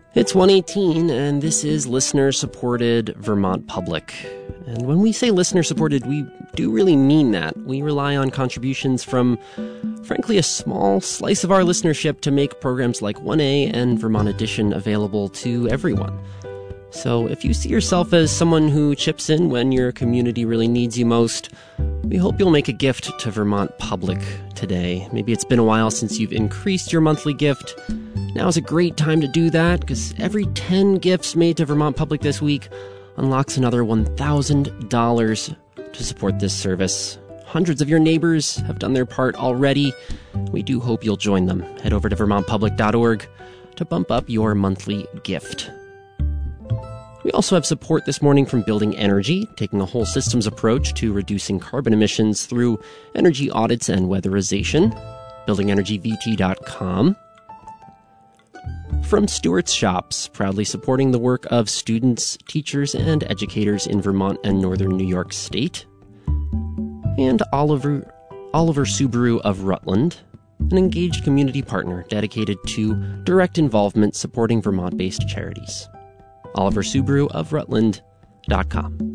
It's 1:18, and this is listener-supported Vermont Public. And when we say listener-supported, we do really mean that. We rely on contributions from, frankly, a small slice of our listenership to make programs like 1A and Vermont Edition available to everyone. So if you see yourself as someone who chips in when your community really needs you most, we hope you'll make a gift to Vermont Public today. Maybe it's been a while since you've increased your monthly gift. Now is a great time to do that, because every 10 gifts made to Vermont Public this week unlocks another $1,000 to support this service. Hundreds of your neighbors have done their part already. We do hope you'll join them. Head over to vermontpublic.org to bump up your monthly gift. We also have support this morning from Building Energy, taking a whole systems approach to reducing carbon emissions through energy audits and weatherization. BuildingEnergyVT.com. From Stewart's Shops, proudly supporting the work of students, teachers, and educators in Vermont and northern New York State. And Oliver Subaru of Rutland, an engaged community partner dedicated to direct involvement supporting Vermont-based charities. Oliver Subaru of Rutland.com.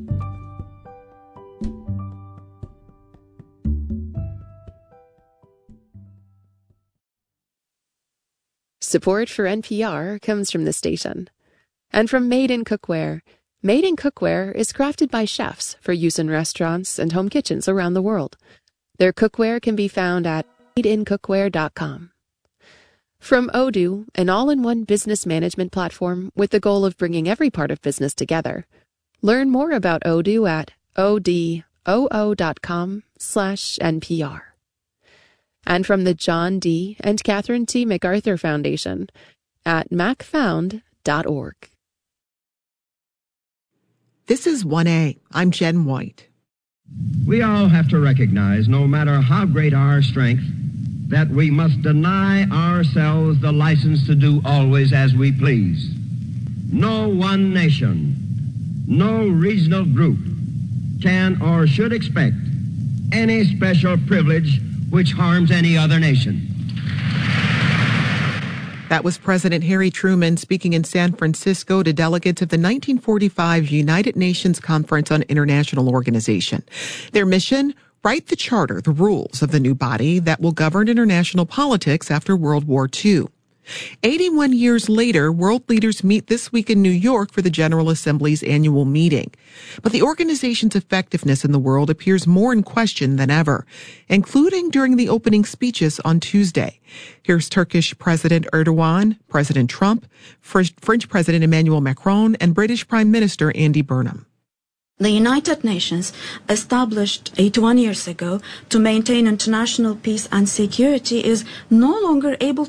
Support for NPR comes from the station. And from Made in Cookware. Made in Cookware is crafted by chefs for use in restaurants and home kitchens around the world. Their cookware can be found at madeincookware.com. From Odoo, an all-in-one business management platform with the goal of bringing every part of business together. Learn more about Odoo at odoo.com/NPR. And from the John D. and Catherine T. MacArthur Foundation at macfound.org. This is 1A. I'm Jen White. We all have to recognize, no matter how great our strength, that we must deny ourselves the license to do always as we please. No one nation, no regional group can or should expect any special privilege which harms any other nation. That was President Harry Truman speaking in San Francisco to delegates of the 1945 United Nations Conference on International Organization. Their mission: write the charter, the rules of the new body that will govern international politics after World War II. 81 years later, world leaders meet this week in New York for the General Assembly's annual meeting. But the organization's effectiveness in the world appears more in question than ever, including during the opening speeches on Tuesday. Here's Turkish President Erdogan, President Trump, French President Emmanuel Macron, and British Prime Minister Andy Burnham. The United Nations, established 81 years ago to maintain international peace and security, is no longer able